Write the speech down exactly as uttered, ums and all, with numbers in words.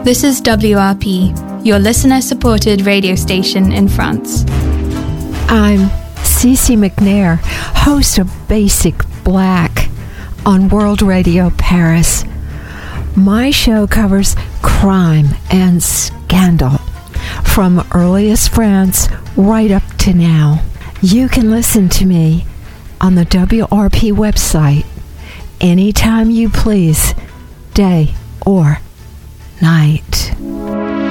This is W R P, your listener-supported radio station in France. I'm Cece McNair, host of Basic Black on World Radio Paris. My show covers crime and scandal from earliest France right up to now. You can listen to me on the W R P website anytime you please, day or night.